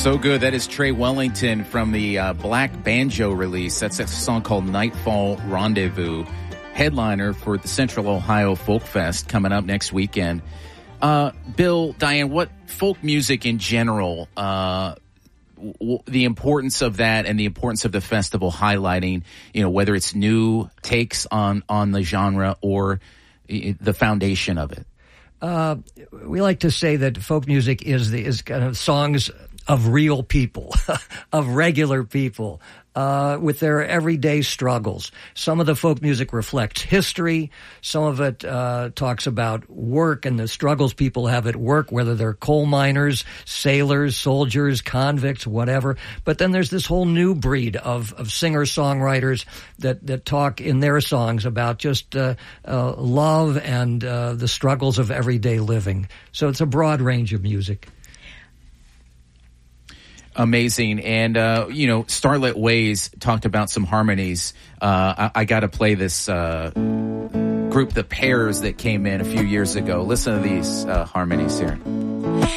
So good. That is Trey Wellington from the Black Banjo release. That's a song called Nightfall Rendezvous, headliner for the Central Ohio Folk Fest coming up next weekend. Bill, Diane, what folk music in general, the importance of that and the importance of the festival highlighting, whether it's new takes on the genre or the foundation of it? We like to say that folk music is kind of songs of real people, of regular people, with their everyday struggles. Some of the folk music reflects history. Some of it talks about work and the struggles people have at work, whether they're coal miners, sailors, soldiers, convicts, whatever. But then there's this whole new breed of singer-songwriters that talk in their songs about just love and the struggles of everyday living. So it's a broad range of music. Amazing. And, Starlit Ways talked about some harmonies. I got to play this group, The Pairs, that came in a few years ago. Listen to these harmonies here.